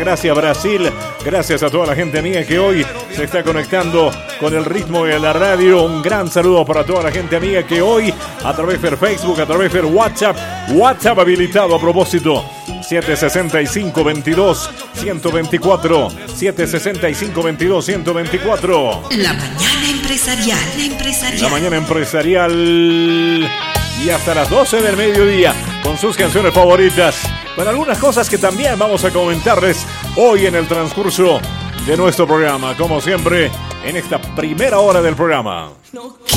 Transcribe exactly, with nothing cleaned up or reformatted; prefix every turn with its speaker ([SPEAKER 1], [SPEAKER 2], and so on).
[SPEAKER 1] gracias Brasil, gracias a toda la gente amiga que hoy se está conectando con el ritmo de la radio. Un gran saludo para toda la gente amiga que hoy a través de Facebook, a través de WhatsApp, WhatsApp habilitado a propósito, siete seis cinco, veintidós, ciento veinticuatro, siete seis cinco, veintidós, ciento veinticuatro.
[SPEAKER 2] La mañana empresarial, la empresarial.
[SPEAKER 1] La mañana empresarial y hasta las doce del mediodía con sus canciones favoritas, con algunas cosas que también vamos a comentarles hoy en el transcurso de nuestro programa, como siempre en esta primera hora del programa.
[SPEAKER 2] No.